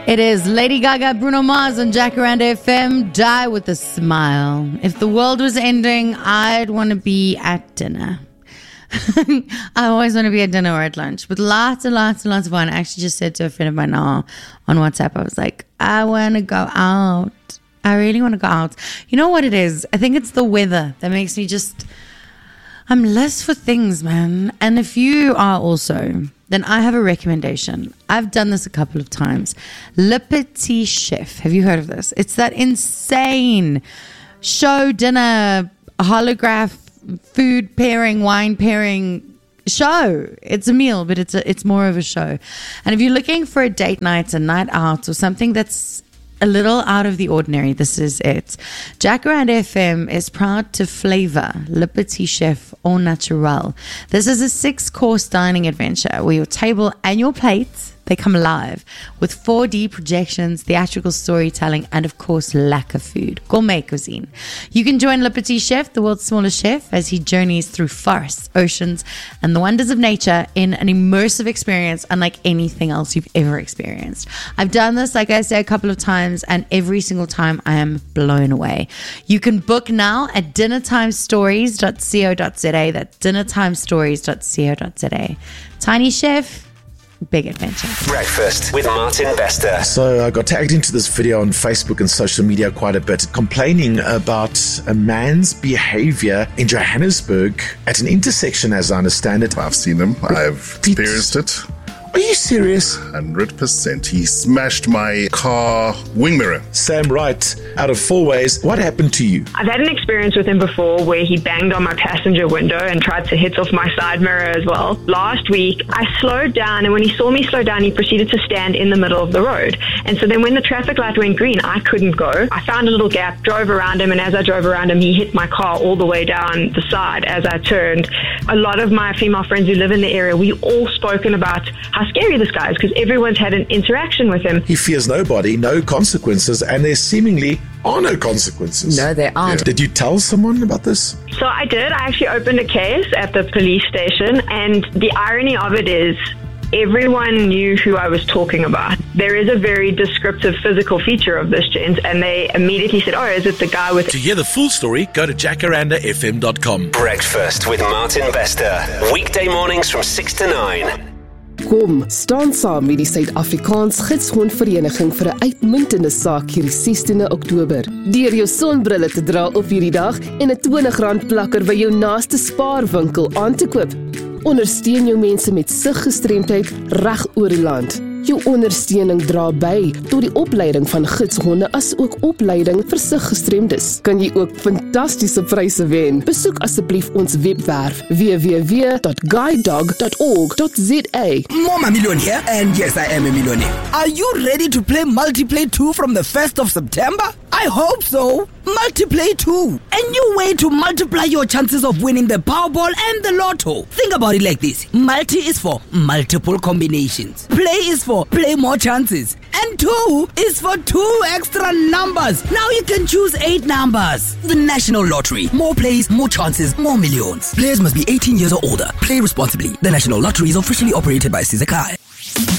It is Lady Gaga, Bruno Mars on Jacaranda FM. Die with a smile. If the world was ending, I'd want to be at dinner. I always want to be at dinner or at lunch with lots and lots and lots of fun. I actually just said to a friend of mine now on WhatsApp, I was like, I want to go out. I really want to go out. You know what it is? I think it's the weather that makes me I'm less for things, man. And if you are also, then I have a recommendation. I've done this a couple of times. Le Petit Chef. Have you heard of this? It's that insane show, dinner, holograph, food pairing, wine pairing show. It's a meal, but it's more of a show. And if you're looking for a date night, a night out, or something that's a little out of the ordinary, this is it. Jacaranda FM is proud to flavor Le Petit Chef Au Naturel. This is a 6-course dining adventure where your table and your plates, they come alive with 4D projections, theatrical storytelling, and of course, lacquer food, gourmet cuisine. You can join Le Petit Chef, the world's smallest chef, as he journeys through forests, oceans, and the wonders of nature in an immersive experience unlike anything else you've ever experienced. I've done this, like I say, a couple of times, and every single time I am blown away. You can book now at dinnertimestories.co.za. That's dinnertimestories.co.za. Tiny Chef, big adventure. Breakfast with Martin Bester. So I got tagged into this video on Facebook and social media quite a bit, complaining about a man's behavior in Johannesburg at an intersection, as I understand it. I've seen him. I've experienced it. Are you serious? 100%. He smashed my car wing mirror. Sam Wright, out of 4 ways, what happened to you? I've had an experience with him before where he banged on my passenger window and tried to hit off my side mirror as well. Last week, I slowed down, and when he saw me slow down, he proceeded to stand in the middle of the road. And so then when the traffic light went green, I couldn't go. I found a little gap, drove around him, and as I drove around him, he hit my car all the way down the side as I turned. A lot of my female friends who live in the area, we all spoken about how scary this guy is because everyone's had an interaction with him. He fears nobody, no consequences, and there seemingly are no consequences. No, there aren't. Yeah. Did you tell someone about this? So I did. I actually opened a case at the police station, and the irony of it is everyone knew who I was talking about. There is a very descriptive physical feature of this gent, and they immediately said, oh, is it the guy with... To hear the full story, go to jacarandafm.com. Breakfast with Martin Bester. Weekday mornings from 6 to 9. Kom, staan saam met die Suid-Afrikaans Gidsgrondvereniging vir 'n uitmuntende saak hierdie 16de Oktober. Deur jou sonbrille te dra op hierdie dag en 'n R20 plakker by jou naaste spaarwinkel aan te koop. Ondersteun jou mense met siggestremdheid reg oor die land. Jou ondersteuning dra by tot die opleiding van gidshonde as ook opleiding vir siggestremdes. Kan jy ook fantastiese pryse wen? Besoek asseblief ons webwerf www.guidedog.org.za. Mama Million here, and yes, I am a millionaire. Are you ready to play Multiplay 2 from the 1st of September? I hope so. Multiplay 2, a new way to multiply your chances of winning the Powerball and the Lotto. Think about it like this. Multi is for multiple combinations. Play is for play more chances. And 2 is for 2 extra numbers. Now you can choose 8 numbers. The National Lottery. More plays, more chances, more millions. Players must be 18 years or older. Play responsibly. The National Lottery is officially operated by Sizakai.